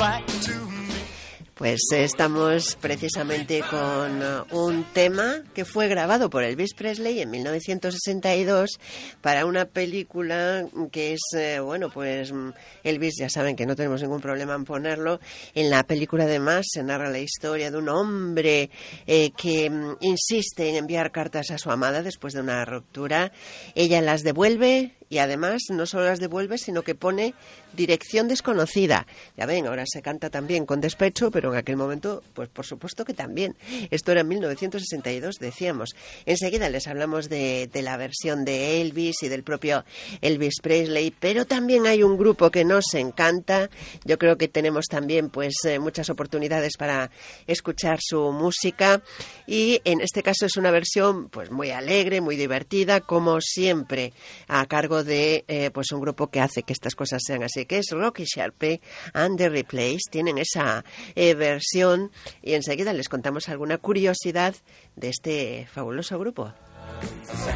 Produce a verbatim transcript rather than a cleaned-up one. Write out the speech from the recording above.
back to me. Pues estamos precisamente con un tema que fue grabado por Elvis Presley en mil novecientos sesenta y dos para una película que es, eh, bueno, pues Elvis, ya saben que no tenemos ningún problema en ponerlo. En la película además se narra la historia de un hombre eh, que mm, insiste en enviar cartas a su amada después de una ruptura. Ella las devuelve y además no solo las devuelve, sino que pone dirección desconocida. Ya ven, ahora se canta también con despecho, pero en aquel momento, pues por supuesto que también. Esto era en mil novecientos sesenta y dos, decíamos. Enseguida les hablamos de, de la versión de Elvis y del propio Elvis Presley, pero también hay un grupo que nos encanta. Yo creo que tenemos también pues eh, muchas oportunidades para escuchar su música, y en este caso es una versión pues muy alegre, muy divertida, como siempre, a cargo de eh, pues un grupo que hace que estas cosas sean así, que es Rocky Sharpe and the Replays. Tienen esa eh, versión y enseguida les contamos alguna curiosidad de este fabuloso grupo.